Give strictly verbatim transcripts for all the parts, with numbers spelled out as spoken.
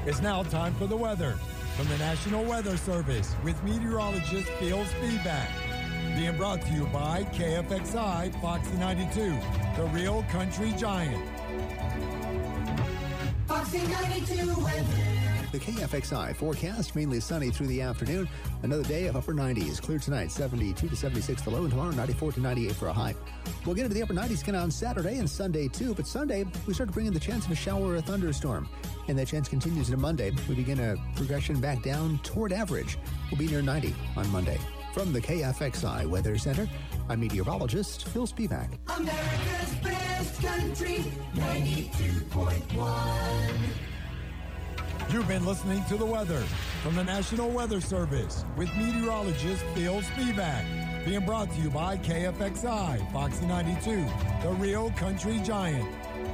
It's now time for the weather from the National Weather Service with meteorologist Phil Spivak. Being brought to you by K F X I Foxy ninety-two, the real country giant. Foxy ninety-two weather. The K F X I forecast, mainly sunny through the afternoon. Another day of upper nineties. Clear tonight, seventy-two to seventy-six the low, and tomorrow, ninety-four to ninety-eight for a high. We'll get into the upper nineties again on Saturday and Sunday, too. But Sunday, we start to bring in the chance of a shower or a thunderstorm. And that chance continues into Monday. We begin a progression back down toward average. We'll be near ninety on Monday. From the K F X I Weather Center, I'm meteorologist Phil Spivak. America's best country, ninety-two point one. You've been listening to the weather from the National Weather Service with meteorologist Phil Spivak. Being brought to you by K F X I Foxy ninety-two, the real country giant.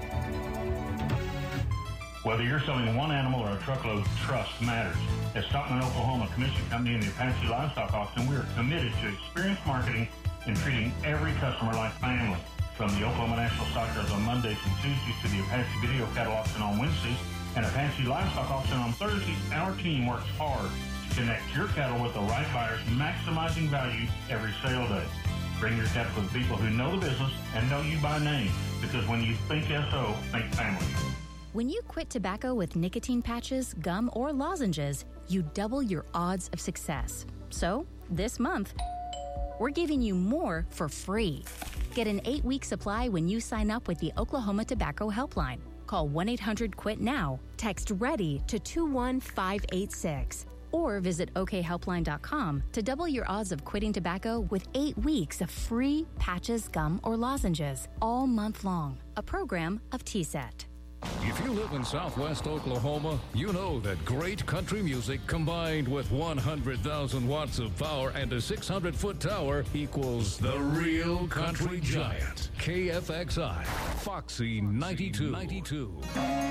Whether you're selling one animal or a truckload, trust matters. At Stockman, Oklahoma Commission Company and the Apache Livestock Auction, we are committed to experienced marketing and treating every customer like family. From the Oklahoma National Stockers on Mondays and Tuesdays to the Apache Video Cattle Auction on Wednesdays and Apache Livestock Auction on Thursdays, our team works hard to connect your cattle with the right buyers, maximizing value every sale day. Bring your cattle to the people who know the business and know you by name, because when you think S O, think family. When you quit tobacco with nicotine patches, gum, or lozenges, you double your odds of success. So, this month, we're giving you more for free. Get an eight-week supply when you sign up with the Oklahoma Tobacco Helpline. Call one eight hundred quit now, text READY to two one five eight six, or visit O K helpline dot com to double your odds of quitting tobacco with eight weeks of free patches, gum, or lozenges all month long. A program of T S E T. If you live in Southwest Oklahoma, you know that great country music combined with one hundred thousand watts of power and a six hundred foot tower equals the real country giant. K F X I, Foxy ninety-two.